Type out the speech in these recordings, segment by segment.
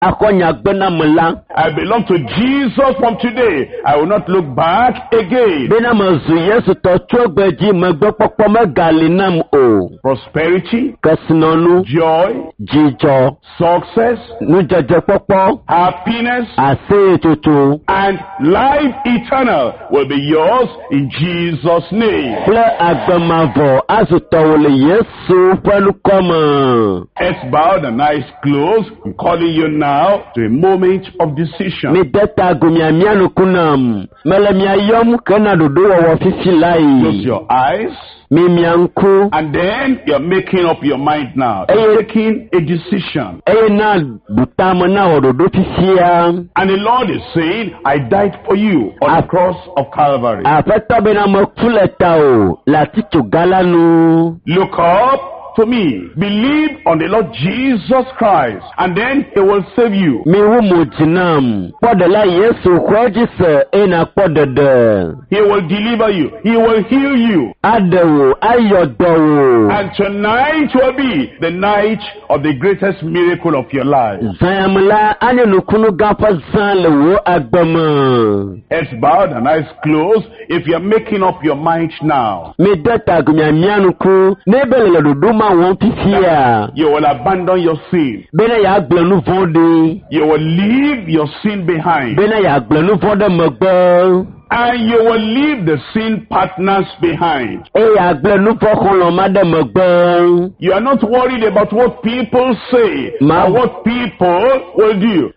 I belong to Jesus from today. I will not look back again. Prosperity, joy, success, happiness, and life eternal will be yours in Jesus' name. Heads bowed and eyes closed. I'm calling you now to a moment of decision. Close your eyes. And then you're making up your mind now. You're taking a decision. And the Lord is saying, I died for you on the cross of Calvary. Look up to me. Believe on the Lord Jesus Christ, and then He will save you. He will deliver you. He will heal you. And tonight will be the night of the greatest miracle of your life. Heads bowed and eyes closed. If you're making up your mind now, you will abandon your sin. You will leave your sin behind. And you will leave the sin partners behind. You are not worried about what people say or what people will do.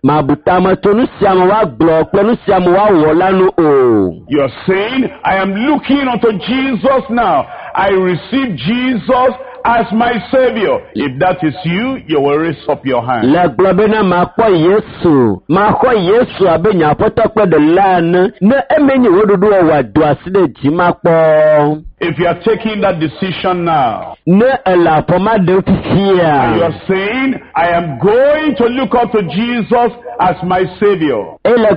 You are saying, I am looking unto Jesus now. I receive Jesus as my Savior. If that is you, you will raise up your hand. If you are taking that decision now, and you are saying, I am going to look up to Jesus as my Savior.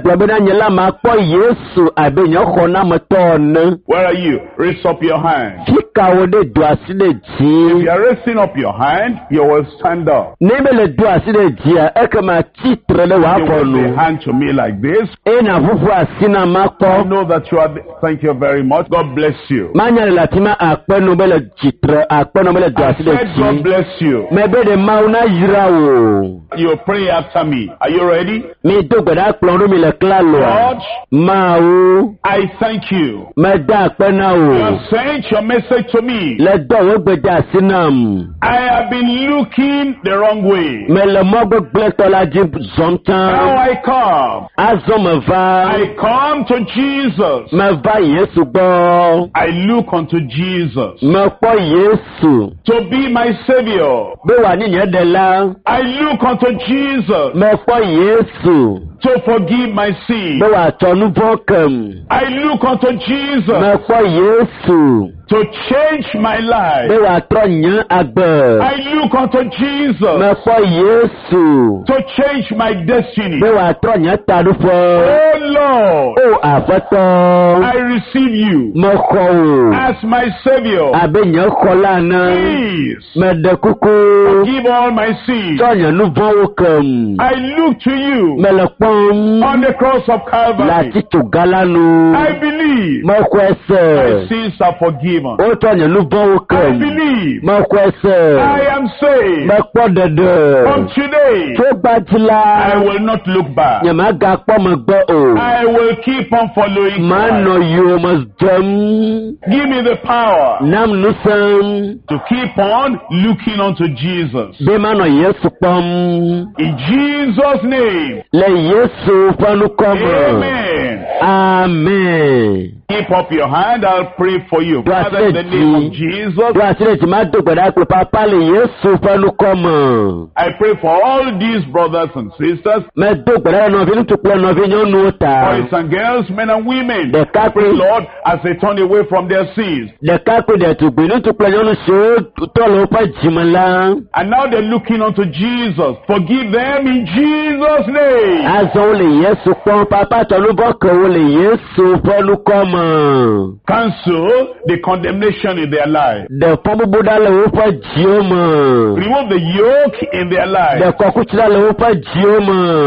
Where are you? Raise up your hand. If you are raising up your hand, you will stand up. You will say hand to me like this. I know that you are. Thank you very much. God bless you. I said God bless you. You pray after me. Are you ready? God, I thank you. You have sent your message to me. I have been looking the wrong way. Now I come. I come to Jesus. I look unto Jesus to be my Savior. I look unto Jesus to forgive my sin. I look unto Jesus to change my life. I look unto Jesus to change my destiny. Oh Lord, I receive you as my Savior. Please forgive all my sins. I look to you on the cross of Calvary. I believe my sins are forgiven. I believe I am saved. From today, I will not look back. I will keep on following Christ. Give me the power to keep on looking unto Jesus. In Jesus' name. Amen. Amen. Keep up your hand. I'll pray for you. Father, in the name of Jesus, I pray for all these brothers and sisters, boys and girls, men and women. I pray, Lord, as they turn away from their sins. And now they're looking unto Jesus. Forgive them in Jesus' name. me. Cancel the condemnation in their life. De pamubuda le wofa jioma. Remove the yoke in their life. De kokuchira le wofa jioma.